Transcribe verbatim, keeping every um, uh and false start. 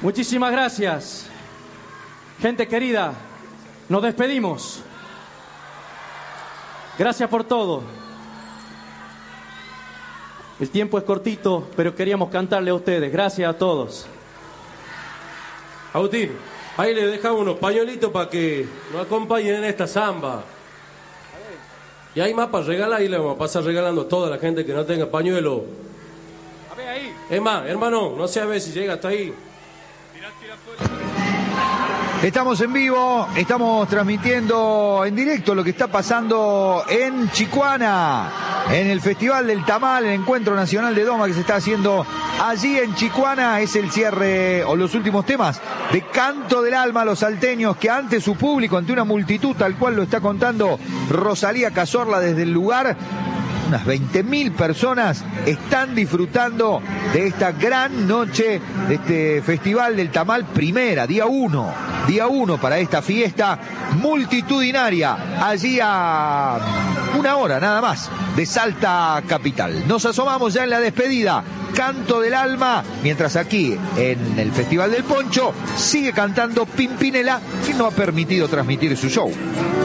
Muchísimas gracias. Gente querida, nos despedimos. Gracias por todo. El tiempo es cortito, pero queríamos cantarle a ustedes. Gracias a todos. Agustín, ahí le dejamos unos pañuelitos para que nos acompañen en esta samba. Y hay más para regalar, y le vamos a pasar regalando a toda la gente que no tenga pañuelo. A ver ahí. Es más, hermano, no sé a ver si llega hasta ahí. Estamos en vivo, estamos transmitiendo en directo lo que está pasando en Chicuana, en el Festival del Tamal, el Encuentro Nacional de Doma que se está haciendo allí en Chicuana. Es el cierre o los últimos temas de Canto del Alma, los salteños que ante su público, ante una multitud tal cual lo está contando Rosalía Cazorla desde el lugar, unas veinte mil personas están disfrutando de esta gran noche, de este Festival del Tamal Primera, día uno, día uno para esta fiesta multitudinaria, allí a una hora nada más de Salta capital. Nos asomamos ya en la despedida, Canto del Alma, mientras aquí en el Festival del Poncho sigue cantando Pimpinela, que no ha permitido transmitir su show.